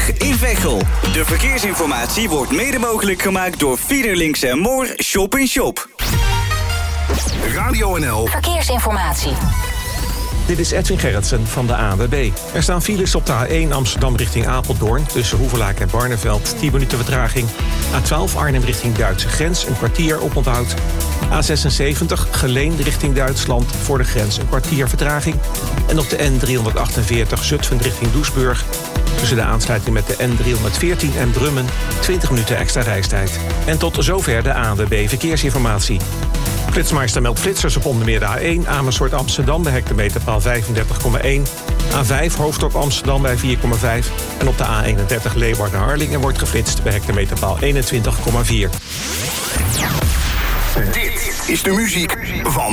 A20 in Veghel. De verkeersinformatie wordt mede mogelijk gemaakt door Fiederlinks en Moor Shop in Shop. Radio NL Verkeersinformatie. Dit is Edwin Gerritsen van de ANWB. Er staan files op de A1 Amsterdam richting Apeldoorn. Tussen Hoevelaak en Barneveld 10 minuten vertraging. A12 Arnhem richting Duitse grens, een kwartier oponthoud. A76 Geleen richting Duitsland, voor de grens een kwartier vertraging. En op de N348 Zutphen richting Doesburg. Tussen de aansluiting met de N314 en Brummen 20 minuten extra reistijd. En tot zover de ANWB Verkeersinformatie. Flitsmeister meldt flitsers op onder meer de A1 Amersfoort Amsterdam bij hectometerpaal 35,1. A5 Hoofddorp Amsterdam bij 4,5. En op de A31 Leeuwarden Harlingen wordt geflitst bij hectometerpaal 21,4. Dit is de muziek van